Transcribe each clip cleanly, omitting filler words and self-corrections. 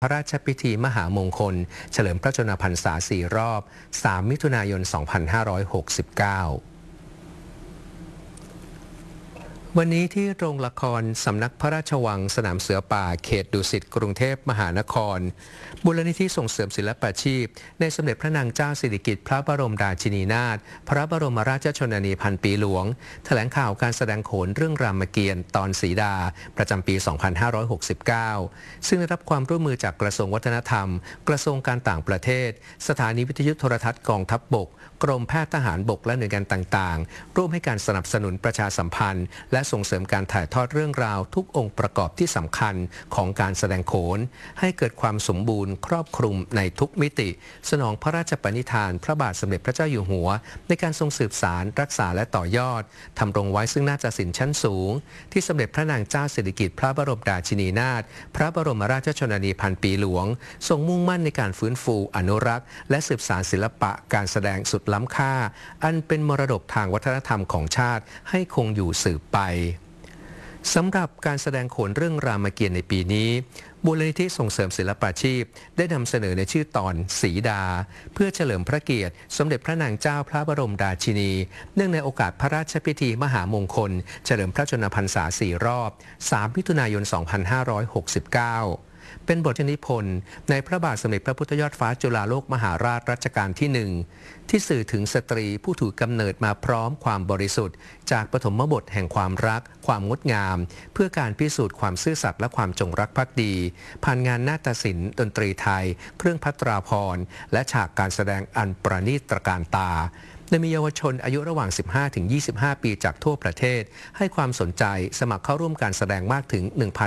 พระราชพิธีมหามงคลเฉลิมพระชนมพรรษา4 รอบ 3 มิถุนายน 2569 วันนี้ที่โรงละครสำนักพระราชวังสนามเสือป่าเขตดุสิตกรุงเทพมหานครมูลนิธิส่งเสริมศิลปาชีพในสมเด็จพระนางเจ้าสิริกิติ์พระบรมราชินีนาถพระบรมราชชนนีพันปีหลวงแถลงข่าวการแสดงโขนเรื่องรามเกียรติ์ตอนสีดาประจำปี 2569 ซึ่งได้รับความร่วมมือจากกระทรวงวัฒนธรรมกระทรวงการต่างประเทศสถานีวิทยุโทรทัศน์กองทัพบกกรมแพทย์ทหารบกและหน่วยงานต่างๆร่วมให้การสนับสนุนประชาสัมพันธ์และส่งเสริมการถ่ายทอดเรื่องราวทุกองค์ประกอบที่สำคัญของการแสดงโขนให้เกิดความสมบูรณ์ครอบคลุมในทุกมิติสนองพระราชปณิธานพระบาทสมเด็จพระเจ้าอยู่หัวในการทรงสืบสานรักษาและต่อยอดทำรงไว้ซึ่งนาฏศิลป์ชั้นสูงที่สมเด็จพระนางเจ้าสิริกิติ์พระบรมราชินีนาถพระบรมราชชนนีพันปีหลวงทรงมุ่งมั่นในการฟื้นฟูอนุรักษ์และสืบสานศิลปะการแสดงสุดล้ำค่าอันเป็นมรดกทางวัฒนธรรมของชาติให้คงอยู่สืบไปสำหรับการแสดงโขนเรื่องรามเกียรติ์ในปีนี้มูลนิธิส่งเสริมศิลปาชีพได้นำเสนอในชื่อตอนสีดาเพื่อเฉลิมพระเกียรติสมเด็จพระนางเจ้าพระบรมราชินีเนื่องในโอกาสพระราชพิธีมหามงคลเฉลิมพระชนมพรรษา4 รอบ 3 มิถุนายน 2569เป็นบทนิพนธ์ในพระบาทสมเด็จพระพุทธยอดฟ้าจุฬาโลกมหาราชรัชกาลที่ 1ที่สื่อถึงสตรีผู้ถูกกำเนิดมาพร้อมความบริสุทธิ์จากปฐมบทแห่งความรักความงดงามเพื่อการพิสูจน์ความซื่อสัตย์และความจงรักภักดีผ่านงานนาฏศิลป์ดนตรีไทยเครื่องภัตราภรณ์และฉากการแสดงอันประณีตตระการตาโดยมีเยาวชนอายุระหว่าง 15-25 ปีจากทั่วประเทศให้ความสนใจสมัครเข้าร่วมการแสดงมากถึง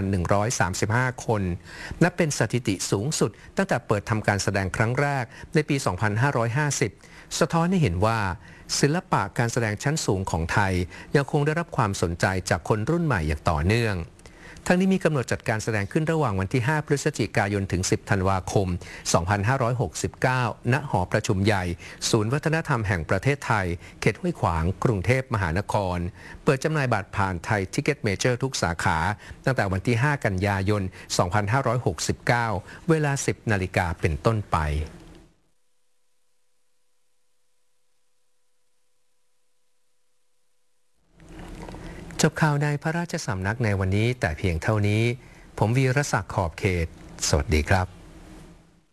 1,135 คนนับเป็นสถิติสูงสุดตั้งแต่เปิดทำการแสดงครั้งแรกในปี 2550 สะท้อนให้เห็นว่าศิลปะการแสดงชั้นสูงของไทยยังคงได้รับความสนใจจากคนรุ่นใหม่อย่างต่อเนื่องทั้งนี้มีกำหนดจัดการแสดงขึ้นระหว่างวันที่ 5 พฤศจิกายน ถึง 10 ธันวาคม 2569 ณ หอประชุมใหญ่ ศูนย์วัฒนธรรมแห่งประเทศไทย เขตห้วยขวาง กรุงเทพมหานคร เปิดจำหน่ายบัตรผ่านไทยทิกเก็ตเมเจอร์ทุกสาขา ตั้งแต่วันที่ 5 กันยายน 2569 เวลา 10 นาฬิกาเป็นต้นไปจบข่าวในพระราชสำนักในวันนี้แต่เพียงเท่านี้ผมวีรศักดิ์ขอบเขตสวัสดีครับ